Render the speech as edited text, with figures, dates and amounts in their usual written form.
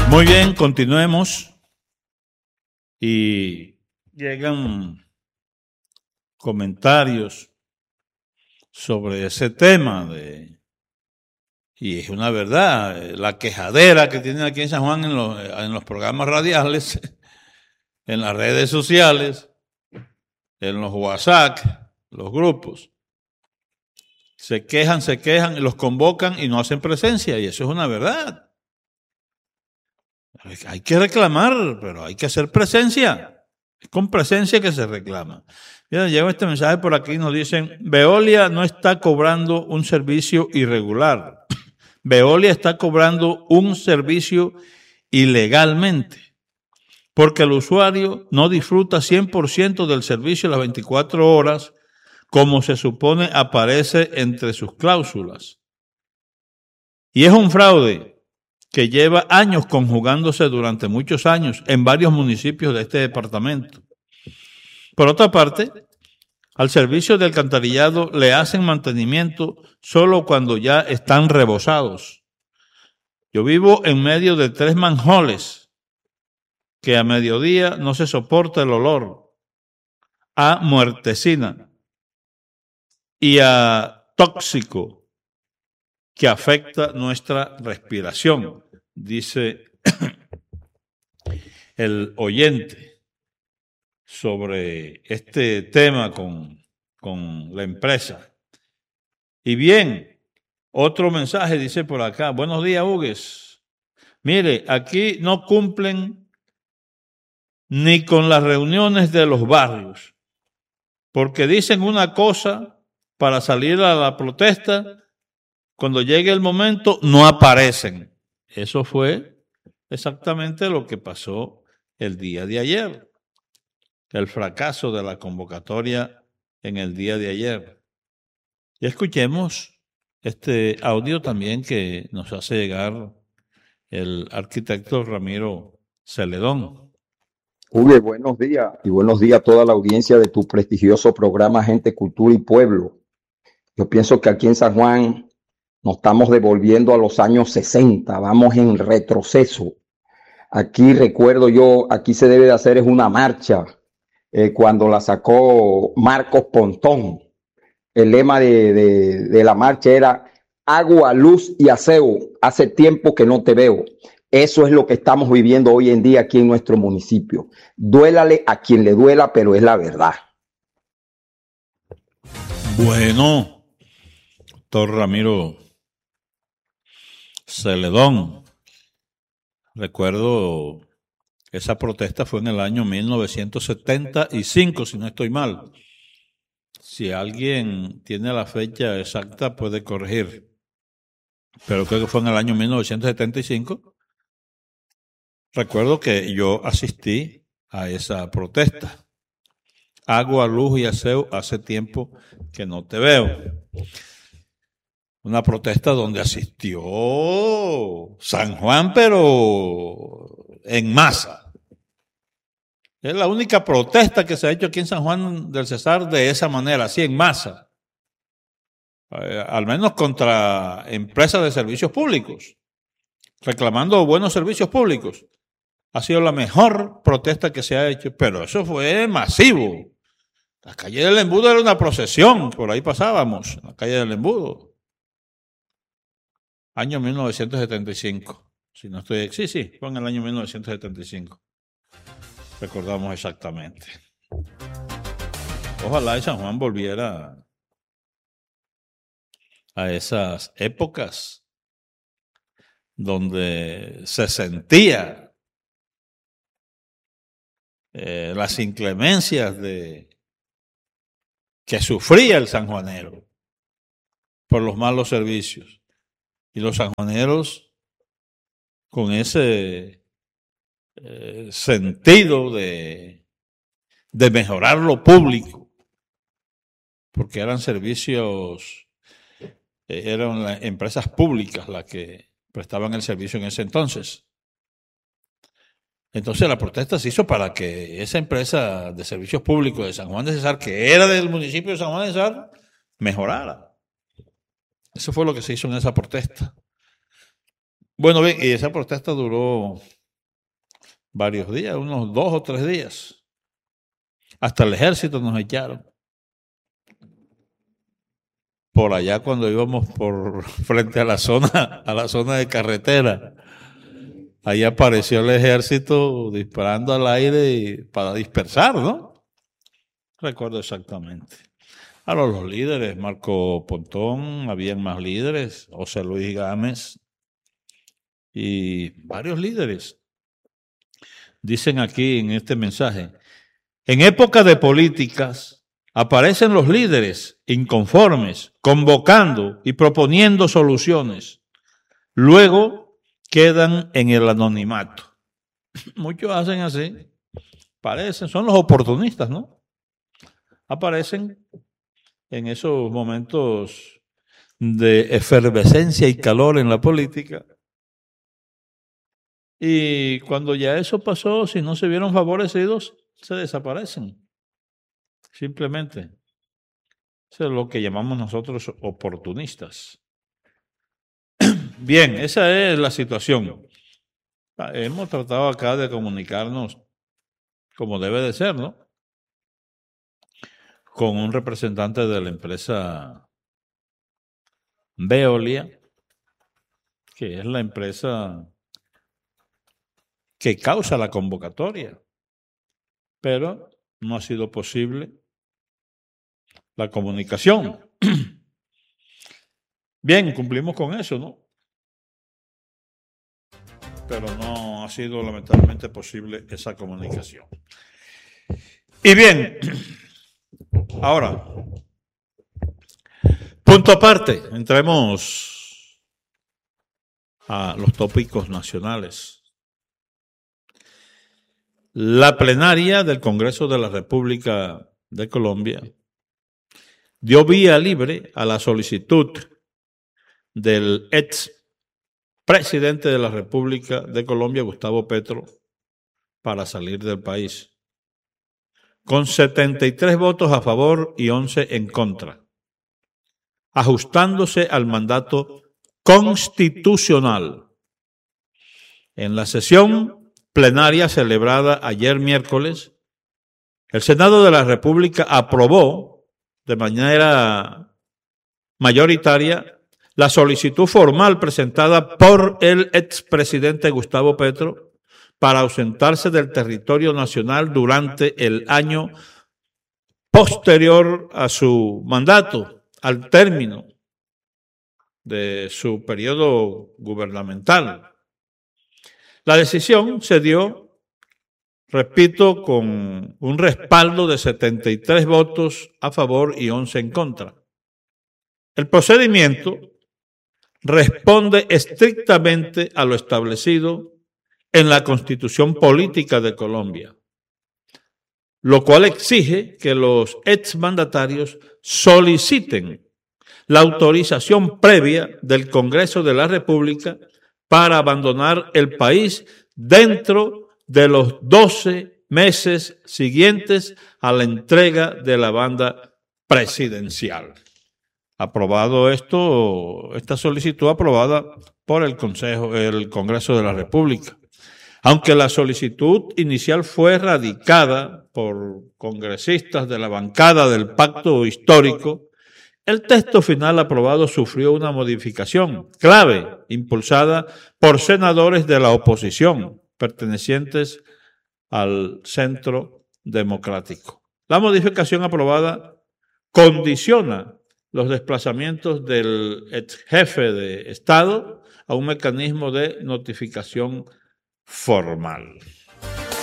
Muy bien, continuemos. Y llegan comentarios sobre ese tema y es una verdad, la quejadera que tienen aquí en San Juan en los programas radiales, en las redes sociales, en los WhatsApp, los grupos. Se quejan, los convocan y no hacen presencia, y eso es una verdad. Hay que reclamar, pero hay que hacer presencia. Es con presencia que se reclama. Mira, llegó este mensaje por aquí, nos dicen, Veolia no está cobrando un servicio irregular. Veolia está cobrando un servicio ilegalmente, porque el usuario no disfruta 100% del servicio las 24 horas, como se supone aparece entre sus cláusulas. Y es un fraude que lleva años conjugándose durante muchos años en varios municipios de este departamento. Por otra parte, al servicio de alcantarillado le hacen mantenimiento solo cuando ya están rebosados. Yo vivo en medio de 3 manholes que a mediodía no se soporta el olor a muertecina y a tóxico que afecta nuestra respiración, dice el oyente sobre este tema con la empresa. Y bien, otro mensaje dice por acá, buenos días, Hugues. Mire, aquí no cumplen ni con las reuniones de los barrios, porque dicen una cosa para salir a la protesta, cuando llegue el momento no aparecen. Eso fue exactamente lo que pasó el día de ayer, el fracaso de la convocatoria en el día de ayer. Y escuchemos este audio también que nos hace llegar el arquitecto Ramiro Celedón. Hugo, buenos días y buenos días a toda la audiencia de tu prestigioso programa Gente, Cultura y Pueblo. Yo pienso que aquí en San Juan nos estamos devolviendo a los años 60, vamos en retroceso. Aquí recuerdo yo, aquí se debe de hacer es una marcha, cuando la sacó Marcos Pontón. El lema de la marcha era agua, luz y aseo. Hace tiempo que no te veo. Eso es lo que estamos viviendo hoy en día aquí en nuestro municipio. Duélale a quien le duela, pero es la verdad. Bueno, doctor Ramiro Celedón, recuerdo esa protesta fue en el año 1975, si no estoy mal. Si alguien tiene la fecha exacta puede corregir, pero creo que fue en el año 1975. Recuerdo que yo asistí a esa protesta. Agua, luz y aseo, hace tiempo que no te veo. Una protesta donde asistió San Juan, pero en masa. Es la única protesta que se ha hecho aquí en San Juan del Cesar de esa manera, así en masa. Al menos contra empresas de servicios públicos, reclamando buenos servicios públicos. Ha sido la mejor protesta que se ha hecho, pero eso fue masivo. La calle del Embudo era una procesión, por ahí pasábamos, la calle del Embudo. Año 1975. Si no estoy, sí, fue en el año 1975. Recordamos exactamente. Ojalá San Juan volviera a esas épocas donde se sentía las inclemencias que sufría el sanjuanero por los malos servicios. Y los sanjuaneros con ese sentido de mejorar lo público, porque eran servicios, eran las empresas públicas las que prestaban el servicio en ese entonces. Entonces la protesta se hizo para que esa empresa de servicios públicos de San Juan de Cesar, que era del municipio de San Juan de Cesar, mejorara. Eso fue lo que se hizo en esa protesta. Bueno, bien, y esa protesta duró varios días, unos 2 o 3 días. Hasta el ejército nos echaron. Por allá cuando íbamos por frente a la zona de carretera, ahí apareció el ejército disparando al aire para dispersar, ¿no? Recuerdo exactamente. Ahora los líderes, Marco Pontón, habían más líderes, José Luis Gámez y varios líderes. Dicen aquí en este mensaje, en época de políticas aparecen los líderes inconformes, convocando y proponiendo soluciones. Luego quedan en el anonimato. Muchos hacen así, son los oportunistas, ¿no? Aparecen en esos momentos de efervescencia y calor en la política. Y cuando ya eso pasó, si no se vieron favorecidos, se desaparecen. Simplemente. Eso es lo que llamamos nosotros oportunistas. Bien, esa es la situación. Hemos tratado acá de comunicarnos como debe de ser, ¿no? Con un representante de la empresa Veolia, que es la empresa que causa la convocatoria, pero no ha sido posible la comunicación. Bien, cumplimos con eso, ¿no? Pero no ha sido lamentablemente posible esa comunicación. Y bien, ahora, punto aparte, entremos a los tópicos nacionales. La plenaria del Congreso de la República de Colombia dio vía libre a la solicitud del ex presidente de la República de Colombia, Gustavo Petro, para salir del país, con 73 votos a favor y 11 en contra, ajustándose al mandato constitucional. En la sesión plenaria celebrada ayer miércoles, el Senado de la República aprobó de manera mayoritaria la solicitud formal presentada por el expresidente Gustavo Petro para ausentarse del territorio nacional durante el año posterior a su mandato, al término de su periodo gubernamental. La decisión se dio, repito, con un respaldo de 73 votos a favor y 11 en contra. El procedimiento responde estrictamente a lo establecido en la Constitución Política de Colombia, lo cual exige que los exmandatarios soliciten la autorización previa del Congreso de la República para abandonar el país dentro de los 12 meses siguientes a la entrega de la banda presidencial. Aprobado esta solicitud aprobada por el Congreso de la República. Aunque la solicitud inicial fue radicada por congresistas de la bancada del Pacto Histórico, el texto final aprobado sufrió una modificación clave impulsada por senadores de la oposición pertenecientes al Centro Democrático. La modificación aprobada condiciona los desplazamientos del ex jefe de Estado a un mecanismo de notificación formal.